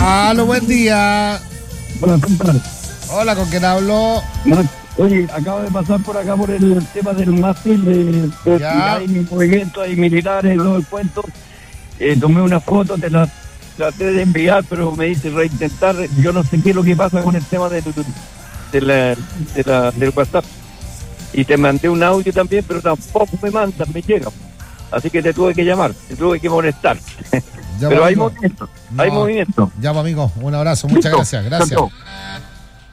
Aló, buen día. Hola, compadre. Hola, ¿con quién hablo? Oye, acabo de pasar por acá por el tema del mástil, de Ya. hay mis movimientos, hay militares, todo el cuento. Tomé una foto, te la traté de enviar, pero me dice reintentar. Yo no sé qué es lo que pasa con el tema del WhatsApp. Y te mandé un audio también, pero tampoco me mandan, me llega. Así que te tuve que llamar, te tuve que molestar. Ya, Pero hay amigo. movimiento, No. hay movimiento. Ya, amigo, un abrazo, muchas Listo. gracias. Gracias. Chao, chao.